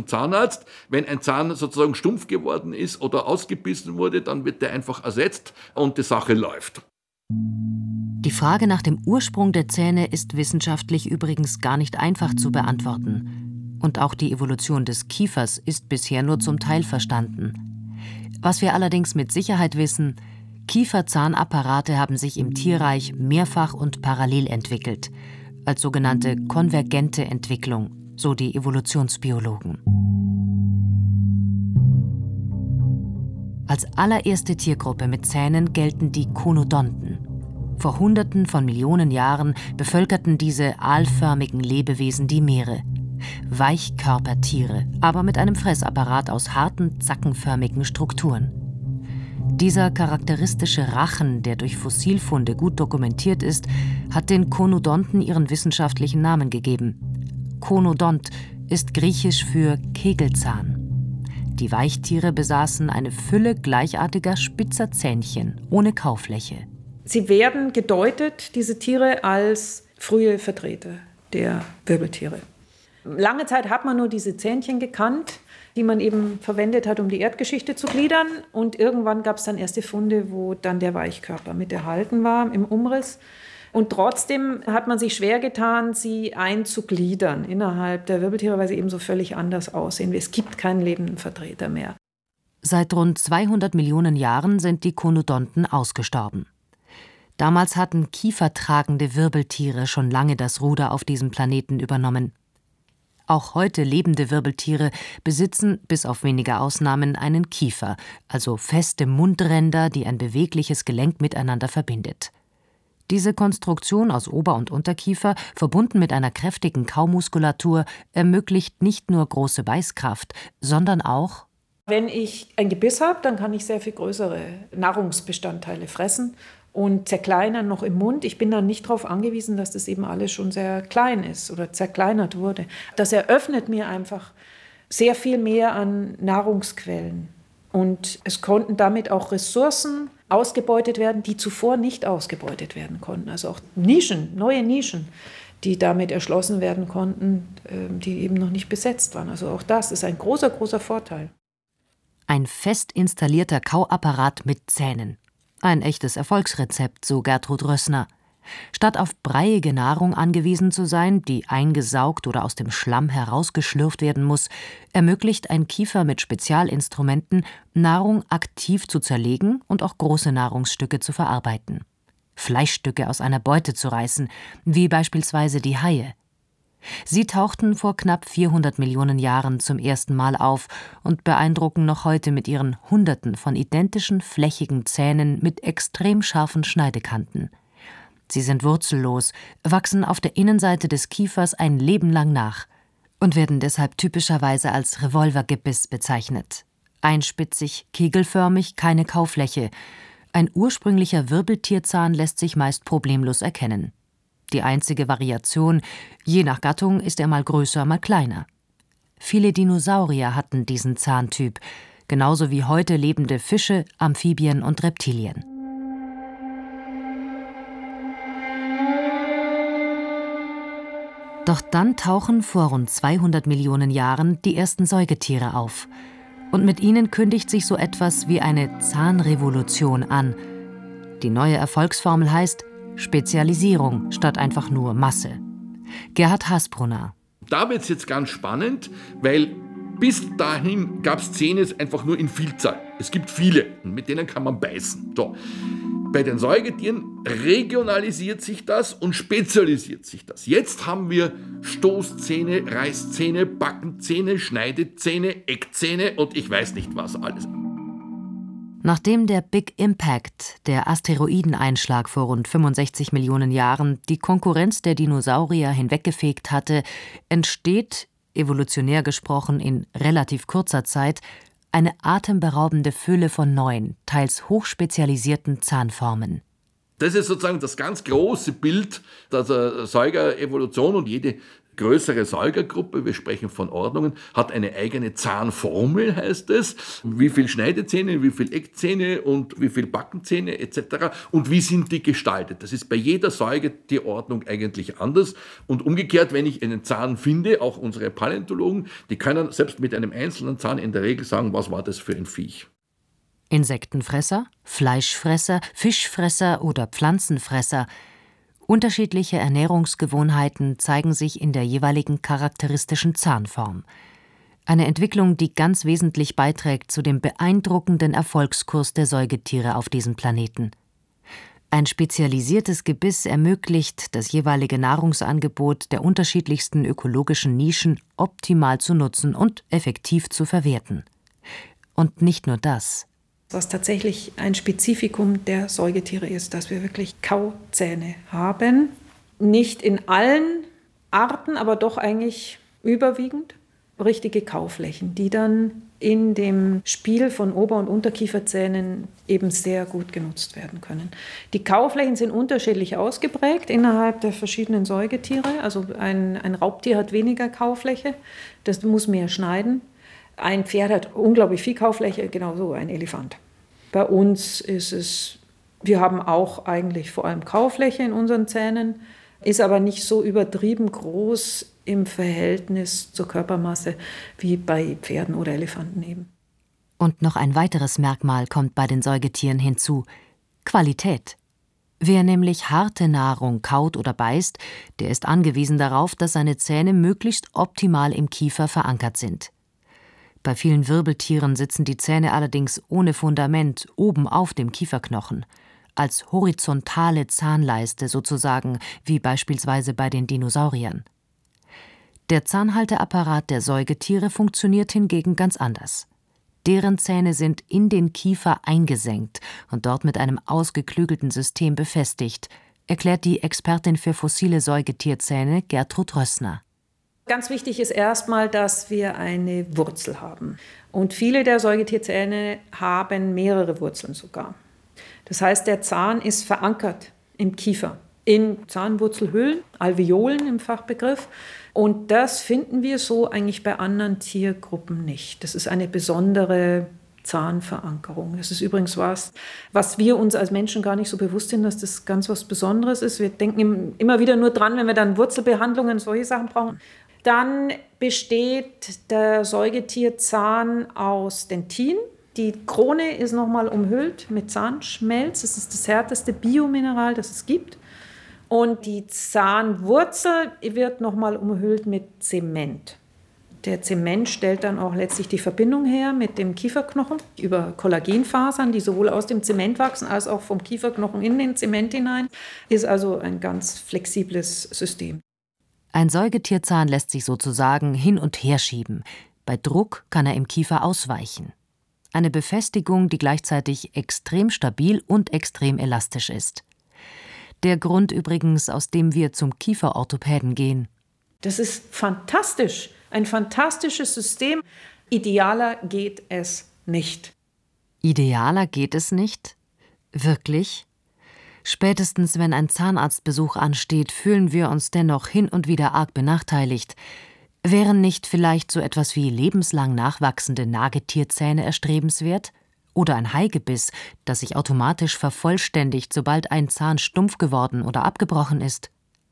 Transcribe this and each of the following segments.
zum Zahnarzt. Wenn ein Zahn sozusagen stumpf geworden ist oder ausgebissen wurde, dann wird der einfach ersetzt und die Sache läuft. Die Frage nach dem Ursprung der Zähne ist wissenschaftlich übrigens gar nicht einfach zu beantworten. Und auch die Evolution des Kiefers ist bisher nur zum Teil verstanden. Was wir allerdings mit Sicherheit wissen: Kieferzahnapparate haben sich im Tierreich mehrfach und parallel entwickelt, als sogenannte konvergente Entwicklung, so die Evolutionsbiologen. Als allererste Tiergruppe mit Zähnen gelten die Conodonten. Vor Hunderten von Millionen Jahren bevölkerten diese aalförmigen Lebewesen die Meere. Weichkörpertiere, aber mit einem Fressapparat aus harten, zackenförmigen Strukturen. Dieser charakteristische Rachen, der durch Fossilfunde gut dokumentiert ist, hat den Conodonten ihren wissenschaftlichen Namen gegeben. Conodont ist griechisch für Kegelzahn. Die Weichtiere besaßen eine Fülle gleichartiger spitzer Zähnchen ohne Kaufläche. Sie werden gedeutet, diese Tiere, als frühe Vertreter der Wirbeltiere. Lange Zeit hat man nur diese Zähnchen gekannt, die man eben verwendet hat, um die Erdgeschichte zu gliedern. Und irgendwann gab es dann erste Funde, wo dann der Weichkörper mit erhalten war im Umriss. Und trotzdem hat man sich schwer getan, sie einzugliedern innerhalb der Wirbeltiere, weil sie eben so völlig anders aussehen. Es gibt keinen lebenden Vertreter mehr. Seit rund 200 Millionen Jahren sind die Conodonten ausgestorben. Damals hatten kiefertragende Wirbeltiere schon lange das Ruder auf diesem Planeten übernommen. Auch heute lebende Wirbeltiere besitzen, bis auf wenige Ausnahmen, einen Kiefer, also feste Mundränder, die ein bewegliches Gelenk miteinander verbindet. Diese Konstruktion aus Ober- und Unterkiefer, verbunden mit einer kräftigen Kaumuskulatur, ermöglicht nicht nur große Beißkraft, sondern auch: Wenn ich ein Gebiss habe, dann kann ich sehr viel größere Nahrungsbestandteile fressen und zerkleinern noch im Mund. Ich bin dann nicht darauf angewiesen, dass das eben alles schon sehr klein ist oder zerkleinert wurde. Das eröffnet mir einfach sehr viel mehr an Nahrungsquellen. Und es konnten damit auch Ressourcen ausgebeutet werden, die zuvor nicht ausgebeutet werden konnten. Also auch Nischen, neue Nischen, die damit erschlossen werden konnten, die eben noch nicht besetzt waren. Also auch das ist ein großer, großer Vorteil. Ein fest installierter Kauapparat mit Zähnen. Ein echtes Erfolgsrezept, so Gertrud Rössner. Statt auf breiige Nahrung angewiesen zu sein, die eingesaugt oder aus dem Schlamm herausgeschlürft werden muss, ermöglicht ein Kiefer mit Spezialinstrumenten, Nahrung aktiv zu zerlegen und auch große Nahrungsstücke zu verarbeiten. Fleischstücke aus einer Beute zu reißen, wie beispielsweise die Haie. Sie tauchten vor knapp 400 Millionen Jahren zum ersten Mal auf und beeindrucken noch heute mit ihren Hunderten von identischen, flächigen Zähnen mit extrem scharfen Schneidekanten. Sie sind wurzellos, wachsen auf der Innenseite des Kiefers ein Leben lang nach und werden deshalb typischerweise als Revolvergebiss bezeichnet. Einspitzig, kegelförmig, keine Kaufläche. Ein ursprünglicher Wirbeltierzahn lässt sich meist problemlos erkennen. Die einzige Variation: je nach Gattung ist er mal größer, mal kleiner. Viele Dinosaurier hatten diesen Zahntyp, genauso wie heute lebende Fische, Amphibien und Reptilien. Doch dann tauchen vor rund 200 Millionen Jahren die ersten Säugetiere auf. Und mit ihnen kündigt sich so etwas wie eine Zahnrevolution an. Die neue Erfolgsformel heißt Spezialisierung statt einfach nur Masse. Gerhard Hasbrunner. Da wird es jetzt ganz spannend, weil bis dahin gab es Zähne einfach nur in Vielzahl. Es gibt viele, und mit denen kann man beißen. So. Bei den Säugetieren regionalisiert sich das und spezialisiert sich das. Jetzt haben wir Stoßzähne, Reißzähne, Backenzähne, Schneidezähne, Eckzähne und ich weiß nicht was alles. Nachdem der Big Impact, der Asteroideneinschlag vor rund 65 Millionen Jahren, die Konkurrenz der Dinosaurier hinweggefegt hatte, entsteht, evolutionär gesprochen in relativ kurzer Zeit, eine atemberaubende Fülle von neuen, teils hochspezialisierten Zahnformen. Das ist sozusagen das ganz große Bild der Säugerevolution und jede größere Säugergruppe, wir sprechen von Ordnungen, hat eine eigene Zahnformel, heißt es. Wie viel Schneidezähne, wie viel Eckzähne und wie viel Backenzähne etc. Und wie sind die gestaltet? Das ist bei jeder Säugetierordnung eigentlich anders. Und umgekehrt, wenn ich einen Zahn finde, auch unsere Paläontologen, die können selbst mit einem einzelnen Zahn in der Regel sagen, was war das für ein Viech. Insektenfresser, Fleischfresser, Fischfresser oder Pflanzenfresser. Unterschiedliche Ernährungsgewohnheiten zeigen sich in der jeweiligen charakteristischen Zahnform. Eine Entwicklung, die ganz wesentlich beiträgt zu dem beeindruckenden Erfolgskurs der Säugetiere auf diesem Planeten. Ein spezialisiertes Gebiss ermöglicht, das jeweilige Nahrungsangebot der unterschiedlichsten ökologischen Nischen optimal zu nutzen und effektiv zu verwerten. Und nicht nur das. Was tatsächlich ein Spezifikum der Säugetiere ist, dass wir wirklich Kauzähne haben. Nicht in allen Arten, aber doch eigentlich überwiegend richtige Kauflächen, die dann in dem Spiel von Ober- und Unterkieferzähnen eben sehr gut genutzt werden können. Die Kauflächen sind unterschiedlich ausgeprägt innerhalb der verschiedenen Säugetiere. Also ein Raubtier hat weniger Kaufläche, das muss mehr schneiden. Ein Pferd hat unglaublich viel Kaufläche, genauso ein Elefant. Bei uns ist es, wir haben auch eigentlich vor allem Kaufläche in unseren Zähnen, ist aber nicht so übertrieben groß im Verhältnis zur Körpermasse wie bei Pferden oder Elefanten eben. Und noch ein weiteres Merkmal kommt bei den Säugetieren hinzu: Qualität. Wer nämlich harte Nahrung kaut oder beißt, der ist angewiesen darauf, dass seine Zähne möglichst optimal im Kiefer verankert sind. Bei vielen Wirbeltieren sitzen die Zähne allerdings ohne Fundament oben auf dem Kieferknochen, als horizontale Zahnleiste sozusagen, wie beispielsweise bei den Dinosauriern. Der Zahnhalteapparat der Säugetiere funktioniert hingegen ganz anders. Deren Zähne sind in den Kiefer eingesenkt und dort mit einem ausgeklügelten System befestigt, erklärt die Expertin für fossile Säugetierzähne Gertrud Rössner. Ganz wichtig ist erstmal, dass wir eine Wurzel haben. Und viele der Säugetierzähne haben mehrere Wurzeln sogar. Das heißt, der Zahn ist verankert im Kiefer, in Zahnwurzelhöhlen, Alveolen im Fachbegriff. Und das finden wir so eigentlich bei anderen Tiergruppen nicht. Das ist eine besondere Zahnverankerung. Das ist übrigens was wir uns als Menschen gar nicht so bewusst sind, dass das ganz was Besonderes ist. Wir denken immer wieder nur dran, wenn wir dann Wurzelbehandlungen, solche Sachen brauchen. Dann besteht der Säugetierzahn aus Dentin. Die Krone ist nochmal umhüllt mit Zahnschmelz. Das ist das härteste Biomineral, das es gibt. Und die Zahnwurzel wird nochmal umhüllt mit Zement. Der Zement stellt dann auch letztlich die Verbindung her mit dem Kieferknochen über Kollagenfasern, die sowohl aus dem Zement wachsen als auch vom Kieferknochen in den Zement hinein. Ist also ein ganz flexibles System. Ein Säugetierzahn lässt sich sozusagen hin und her schieben. Bei Druck kann er im Kiefer ausweichen. Eine Befestigung, die gleichzeitig extrem stabil und extrem elastisch ist. Der Grund übrigens, aus dem wir zum Kieferorthopäden gehen. Das ist fantastisch, ein fantastisches System. Idealer geht es nicht. Idealer geht es nicht? Wirklich? Spätestens, wenn ein Zahnarztbesuch ansteht, fühlen wir uns dennoch hin und wieder arg benachteiligt. Wären nicht vielleicht so etwas wie lebenslang nachwachsende Nagetierzähne erstrebenswert? Oder ein Haigebiss, das sich automatisch vervollständigt, sobald ein Zahn stumpf geworden oder abgebrochen ist?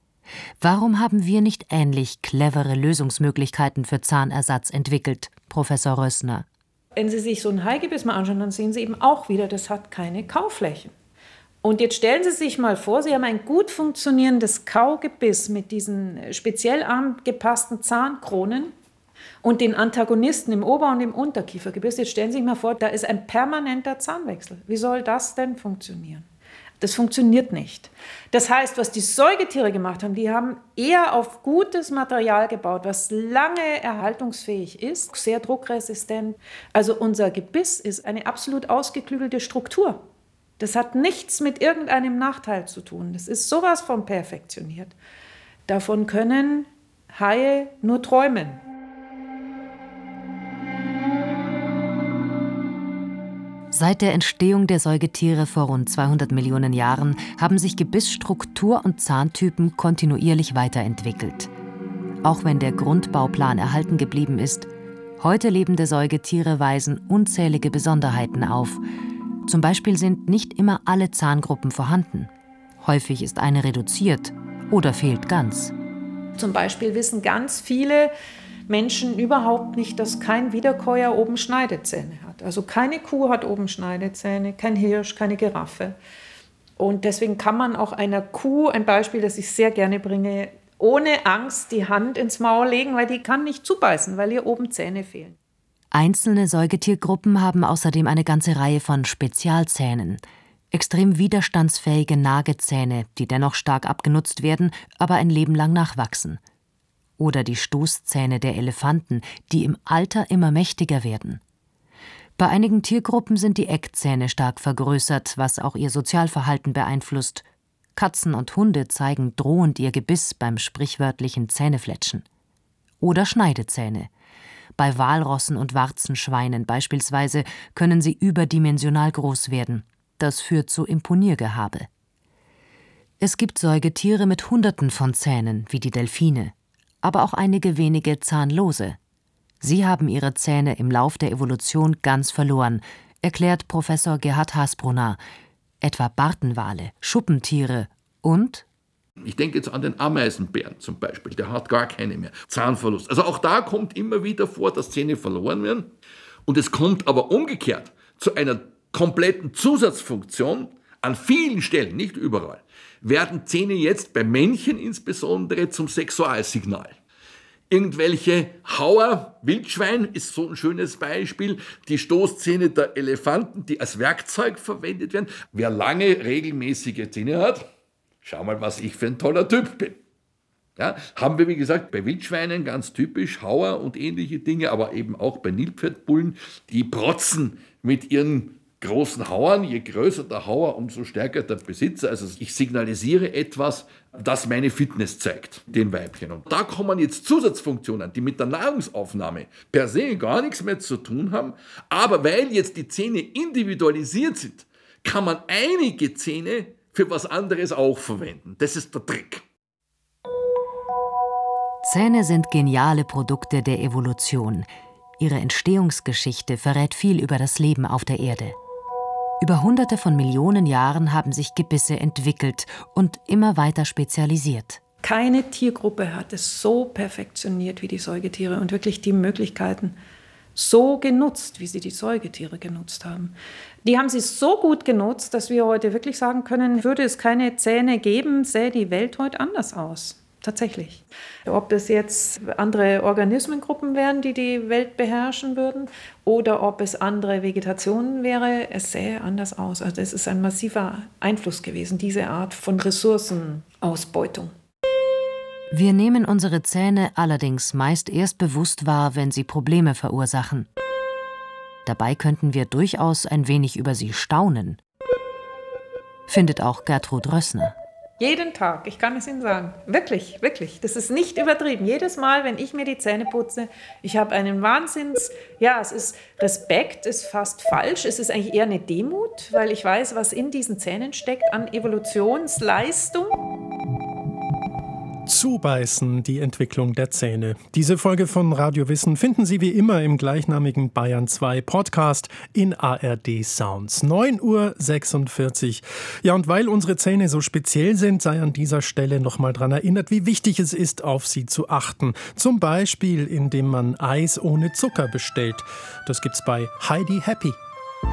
Warum haben wir nicht ähnlich clevere Lösungsmöglichkeiten für Zahnersatz entwickelt, Professor Rössner? Wenn Sie sich so ein Haigebiss mal anschauen, dann sehen Sie eben auch wieder, das hat keine Kauflächen. Und jetzt stellen Sie sich mal vor, Sie haben ein gut funktionierendes Kaugebiss mit diesen speziell angepassten Zahnkronen und den Antagonisten im Ober- und im Unterkiefergebiss. Jetzt stellen Sie sich mal vor, da ist ein permanenter Zahnwechsel. Wie soll das denn funktionieren? Das funktioniert nicht. Das heißt, was die Säugetiere gemacht haben, die haben eher auf gutes Material gebaut, was lange erhaltungsfähig ist, sehr druckresistent. Also unser Gebiss ist eine absolut ausgeklügelte Struktur. Das hat nichts mit irgendeinem Nachteil zu tun. Das ist sowas von perfektioniert. Davon können Haie nur träumen. Seit der Entstehung der Säugetiere vor rund 200 Millionen Jahren haben sich Gebissstruktur und Zahntypen kontinuierlich weiterentwickelt. Auch wenn der Grundbauplan erhalten geblieben ist, heute lebende Säugetiere weisen unzählige Besonderheiten auf. Zum Beispiel sind nicht immer alle Zahngruppen vorhanden. Häufig ist eine reduziert oder fehlt ganz. Zum Beispiel wissen ganz viele Menschen überhaupt nicht, dass kein Wiederkäuer oben Schneidezähne hat. Also keine Kuh hat oben Schneidezähne, kein Hirsch, keine Giraffe. Und deswegen kann man auch einer Kuh, ein Beispiel, das ich sehr gerne bringe, ohne Angst die Hand ins Maul legen, weil die kann nicht zubeißen, weil ihr oben Zähne fehlen. Einzelne Säugetiergruppen haben außerdem eine ganze Reihe von Spezialzähnen. Extrem widerstandsfähige Nagezähne, die dennoch stark abgenutzt werden, aber ein Leben lang nachwachsen. Oder die Stoßzähne der Elefanten, die im Alter immer mächtiger werden. Bei einigen Tiergruppen sind die Eckzähne stark vergrößert, was auch ihr Sozialverhalten beeinflusst. Katzen und Hunde zeigen drohend ihr Gebiss beim sprichwörtlichen Zähnefletschen. Oder Schneidezähne. Bei Walrossen und Warzenschweinen beispielsweise können sie überdimensional groß werden. Das führt zu Imponiergehabe. Es gibt Säugetiere mit Hunderten von Zähnen, wie die Delfine, aber auch einige wenige zahnlose. Sie haben ihre Zähne im Lauf der Evolution ganz verloren, erklärt Professor Gerhard Hasbrunner. Etwa Bartenwale, Schuppentiere und... Ich denke jetzt an den Ameisenbären zum Beispiel, der hat gar keine mehr. Zahnverlust. Also auch da kommt immer wieder vor, dass Zähne verloren werden. Und es kommt aber umgekehrt zu einer kompletten Zusatzfunktion an vielen Stellen, nicht überall, werden Zähne jetzt bei Männchen insbesondere zum Sexualsignal. Irgendwelche Hauer, Wildschwein ist so ein schönes Beispiel, die Stoßzähne der Elefanten, die als Werkzeug verwendet werden. Wer lange regelmäßige Zähne hat, schau mal, was ich für ein toller Typ bin. Ja, haben wir, wie gesagt, bei Wildschweinen ganz typisch Hauer und ähnliche Dinge, aber eben auch bei Nilpferdbullen, die protzen mit ihren großen Hauern. Je größer der Hauer, umso stärker der Besitzer. Also ich signalisiere etwas, das meine Fitness zeigt, den Weibchen. Und da kommen jetzt Zusatzfunktionen, die mit der Nahrungsaufnahme per se gar nichts mehr zu tun haben. Aber weil jetzt die Zähne individualisiert sind, kann man einige Zähne für was anderes auch verwenden. Das ist der Trick. Zähne sind geniale Produkte der Evolution. Ihre Entstehungsgeschichte verrät viel über das Leben auf der Erde. Über Hunderte von Millionen Jahren haben sich Gebisse entwickelt und immer weiter spezialisiert. Keine Tiergruppe hat es so perfektioniert wie die Säugetiere und wirklich die Möglichkeiten so genutzt, wie sie die Säugetiere genutzt haben. Die haben sie so gut genutzt, dass wir heute wirklich sagen können, würde es keine Zähne geben, sähe die Welt heute anders aus. Tatsächlich. Ob es jetzt andere Organismengruppen wären, die die Welt beherrschen würden, oder ob es andere Vegetationen wäre, es sähe anders aus. Also es ist ein massiver Einfluss gewesen, diese Art von Ressourcenausbeutung. Wir nehmen unsere Zähne allerdings meist erst bewusst wahr, wenn sie Probleme verursachen. Dabei könnten wir durchaus ein wenig über sie staunen. Findet auch Gertrud Rössner. Jeden Tag, ich kann es Ihnen sagen. Wirklich, wirklich. Das ist nicht übertrieben. Jedes Mal, wenn ich mir die Zähne putze, ich habe einen es ist Respekt, ist fast falsch. Es ist eigentlich eher eine Demut, weil ich weiß, was in diesen Zähnen steckt an Evolutionsleistung. Zubeißen, die Entwicklung der Zähne. Diese Folge von Radio Wissen finden Sie wie immer im gleichnamigen Bayern 2 Podcast in ARD Sounds. 9:46 Uhr. Ja, und weil unsere Zähne so speziell sind, sei an dieser Stelle nochmal daran erinnert, wie wichtig es ist, auf sie zu achten. Zum Beispiel, indem man Eis ohne Zucker bestellt. Das gibt's bei Heidi Happy.